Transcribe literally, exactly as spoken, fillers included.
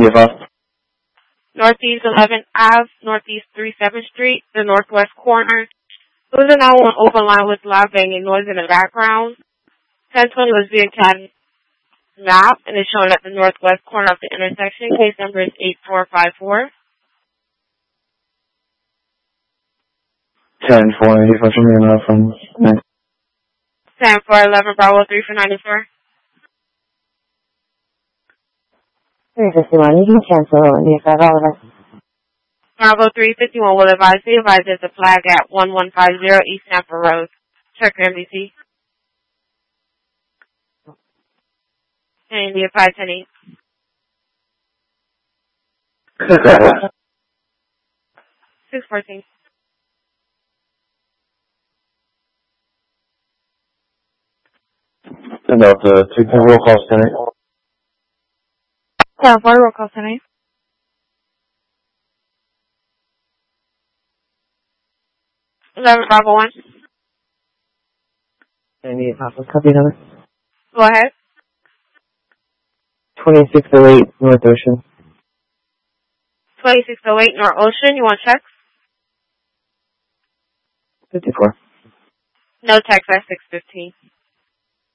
ninety-five. Northeast eleventh Avenue, Northeast thirty-seventh Street, the northwest corner. There was a nine one one open line with loud banging noise in the background. ten twenty was being cat map and is shown at the northwest corner of the intersection. Case number is eight four five four. ten four ninety-five from here now from ten four eleven Bravo three for ninety-four. three fifty-one, you can cancel ninety-five Oliver. Bravo three fifty-one will advise the advisor to flag at one one five zero East Tampa Road. Check your M D C. And India five ten eight. six fourteen. Send out the two ten roll calls tonight. Yeah, four roll calls tonight. eleven Bravo one. ninety-five, copy number. Go ahead. twenty-six oh eight North Ocean. twenty-six oh eight North Ocean. You want checks? fifty-four. No checks at six fifteen.